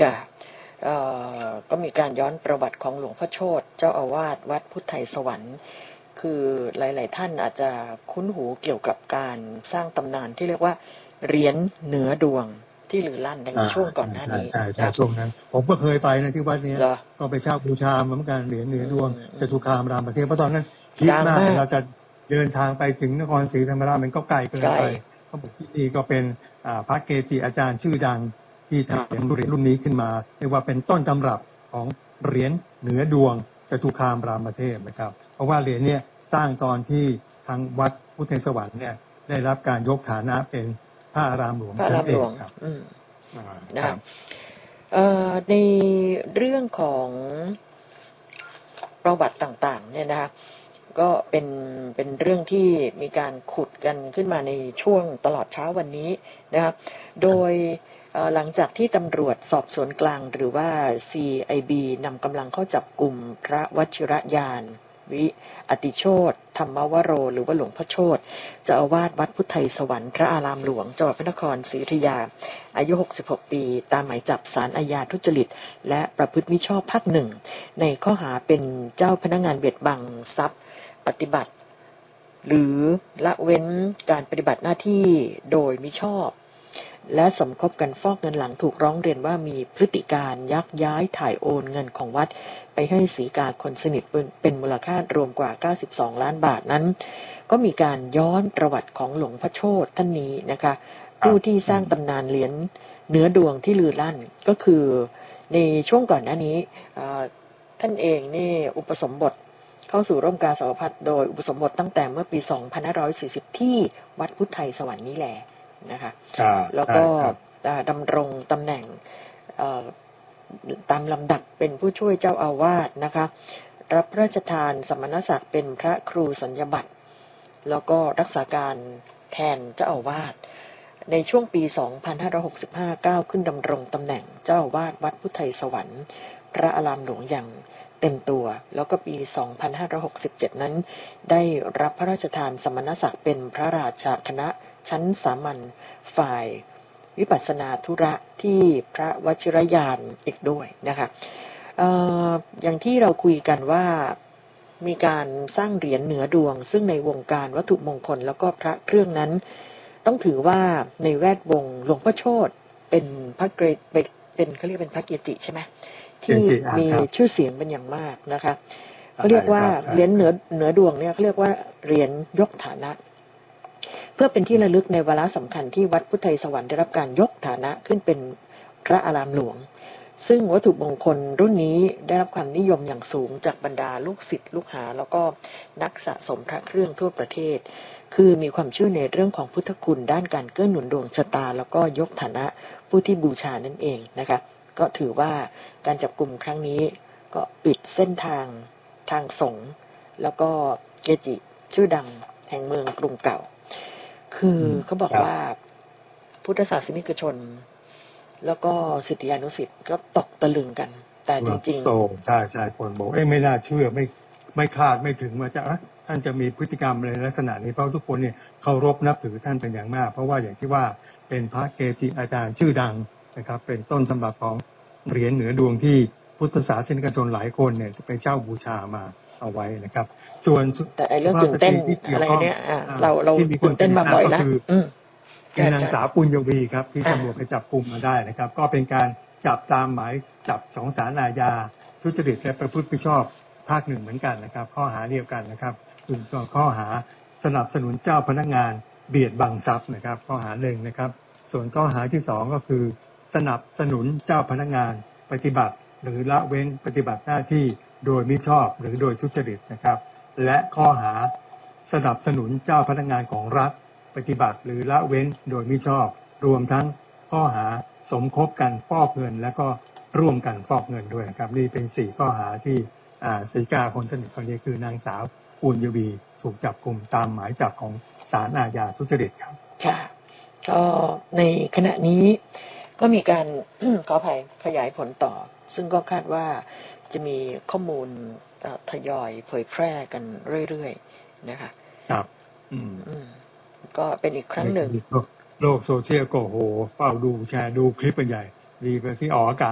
ค่ะก็มีการย้อนประวัติของหลวงพ่อโชติเจ้าอาวาสวัดพุทธไทยสวรรค์คือหลายๆท่านอาจจะคุ้นหูเกี่ยวกับการสร้างตำนานที่เรียกว่าเหรียญเหนือดวงที่ลือลั่นในช่วงก่อนหน้านี้ใช่ช่วงนั้นผมก็เคยไปนะที่วัดนี้ก็ไปเช่าบูชาเหมือนกันเหรียญเหนือดวงจตุคามรามประเทศเพราะตอนนั้นคิดมากเราจะเดินทางไปถึงนครศรีธรรมราชมันก็ไกลเกินไปเขาบอกที่นี่ก็เป็นพระเกจิอาจารย์ชื่อดังที่ทำเหรียญรุ่นนี้ขึ้นมาเรียกว่าเป็นต้นตำรับของเหรียญเหนือดวงจตุคามรามเทพนะครับเพราะว่าเหรียญเนี่ยสร้างตอนที่ทางวัดพุทธไทยสวรรค์เนี่ยได้รับการยกฐานะเป็นพระอารามหลวงชั้นเอกครับนะครับในเรื่องของประวัติต่างๆเนี่ยนะคะก็เป็นเรื่องที่มีการขุดกันขึ้นมาในช่วงตลอดเช้าวันนี้นะครับโดยหลังจากที่ตำรวจสอบสวนกลางหรือว่า CIB นำกำลังเข้าจับกลุ่มพระวชิรยานวิอติโชติธรรมวโรหรือว่าหลวงพ่อโชติเจ้าอาวาสวัดพุทธไทยสวรรค์พระอารามหลวงจังหวัดพระนครศรีอยุธยาอายุ66ปีตามหมายจับศาลอาญาทุจริตและประพฤติมิชอบภาคหนึ่งในข้อหาเป็นเจ้าพนักงานเบียดบังทรัพย์ปฏิบัติหรือละเว้นการปฏิบัติหน้าที่โดยมิชอบและสมคบกันฟอกเงินหลังถูกร้องเรียนว่ามีพฤติการยักย้ายถ่ายโอนเงินของวัดไปให้ศรีกาคนสนิทเป็นมูลค่ารวมกว่า92ล้านบาทนั้นก็มีการย้อนประวัติของหลวงพ่อโชติท่านนี้นะคะผู้ที่สร้างตำนานเหรียญเนื้อดวงที่ลือลั่นก็คือในช่วงก่อนหน้านี้ท่านเองนี่อุปสมบทเข้าสู่ร่วมกาสาวพัฒน์โดยอุปสมบทตั้งแต่เมื่อปี2540ที่วัดพุทธไทยสวรรค์นี้แหละนะคะแล้วก็ดำรงตำแหน่งตามลำดับเป็นผู้ช่วยเจ้าอาวาสนะคะรับพระราชทานสมณศักดิ์เป็นพระครูสัญญบัตรแล้วก็รักษาการแทนเจ้าอาวาสในช่วงปี2565ก้าวขึ้นดำรงตำแหน่งเจ้าอาวาสวัดพุทธไทยสวรรค์พระอารามหลวงอย่างเต็มตัวแล้วก็ปี2567นั้นได้รับพระราชทานสมณศักดิ์เป็นพระราชาคณะชั้นสามัญฝ่ายวิปัสสนาธุระที่พระวชิรยานอีกด้วยนะคะอย่างที่เราคุยกันว่ามีการสร้างเหรียญเหนือดวงซึ่งในวงการวัตถุมงคลแล้วก็พระเครื่องนั้นต้องถือว่าในแวดวงหลวงพ่อโชติเป็นพระเกรดเป็นเขาเรียกเป็นพระเกจิใช่ไหมที่มีชื่อเสียงเป็นอย่างมากนะคะเขาเรียกว่าเหรียญเหนือดวงเนี่ยเขาเรียกว่าเหรียญยกฐานะเพื่อเป็นที่ระลึกในวาระสำคัญที่วัดพุทธไทยสวรรค์ได้รับการยกฐานะขึ้นเป็นพระอารามหลวงซึ่งวัตถุมงคลรุ่นนี้ได้รับความนิยมอย่างสูงจากบรรดาลูกศิษย์ลูกหาแล้วก็นักสะสมพระเครื่องทั่วประเทศคือมีความเชื่อในเรื่องของพุทธคุณด้านการเกื้อหนุนดวงชะตาแล้วก็ยกฐานะผู้ที่บูชานั่นเองนะคะก็ถือว่าการจับกลุ่มครั้งนี้ก็ปิดเส้นทางสงฆ์แล้วก็เกจิชื่อดังแห่งเมืองกรุงเก่าคือเขาบอกว่าพุทธศาสนิกชนแล้วก็ศิษยานุศิษย์ก็ตกตะลึงกันแต่จริงๆใช่คนบอกไม่น่าเชื่อไม่คาดไม่ถึงว่าท่านจะมีพฤติกรรมในลักษณะนี้เพราะทุกคนเนี่ยเคารพนับถือท่านเป็นอย่างมากเพราะว่าอย่างที่ว่าเป็นพระเกจิอาจารย์ชื่อดังนะครับเป็นต้นตำรับของเหรียญเหนือดวงที่พุทธศาสนิกชนหลายคนเนี่ยไปเช่าบูชามาเอาไว้นะครับส่วนแต่เรื่องตื่นเต้นอะไรเนี่ยเราตื่นเต้นมาบ่อยแล้วนางสาวปุญญวีครับที่ตำรวจไปจับกุมมาได้นะครับก็เป็นการจับตามหมายจับของศาลอาญาทุจริตและประพฤติมิชอบภาคหนึ่งเหมือนกันนะครับข้อหาเดียวกันนะครับคือข้อหาสนับสนุนเจ้าพนักงานเบียดบังทรัพย์นะครับข้อหาหนึ่งนะครับส่วนข้อหาที่สองก็คือสนับสนุนเจ้าพนักงานปฏิบัติหรือละเว้นปฏิบัติหน้าที่โดยมิชอบหรือโดยทุจริตนะครับและข้อหาสนับสนุนเจ้าพนักงานของรัฐปฏิบัติหรือละเว้นโดยมิชอบรวมทั้งข้อหาสมคบกันฟอกเงินและก็ร่วมกันฟอกเงินด้วยนะครับนี่เป็น4ข้อหาที่ศรีกาคนสนิทคนนี้คือนางสาวปุญญวีถูกจับกุมตามหมายจับของศาลอาญาทุจริตครับค่ะก็ในขณะนี้ก็มีการ ขออภัยขยายผลต่อซึ่งก็คาดว่าจะมีข้อมูลทยอยเผยแพร่กันเรื่อยๆนะคะครับก็เป็นอีกครั้งหนึ่งโลกโซเชียลก็โหเฝ้าดูแชร์ดูคลิปเป็นใหญ่ดีไปที่ออกอากาศ